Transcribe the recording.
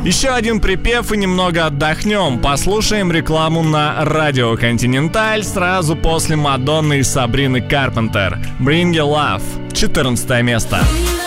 Еще один припев и немного отдохнем. Послушаем рекламу на Радио Континенталь сразу после Мадонны и Сабрины Карпентер. Bring Your Love, 14 место.